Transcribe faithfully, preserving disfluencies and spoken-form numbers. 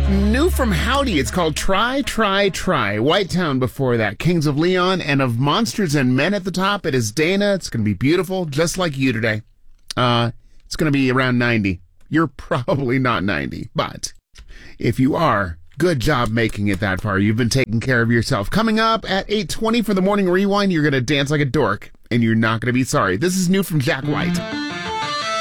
New from Howdy, it's called Try, Try, Try. Whitetown before that. Kings of Leon, and of Monsters and Men at the top, it is Dana. It's going to be beautiful, just like you today. Uh, it's going to be around ninety. You're probably not ninety, but if you are, good job making it that far. You've been taking care of yourself. Coming up at eight twenty for the Morning Rewind, you're going to dance like a dork, and you're not going to be sorry. This is new from Jack White.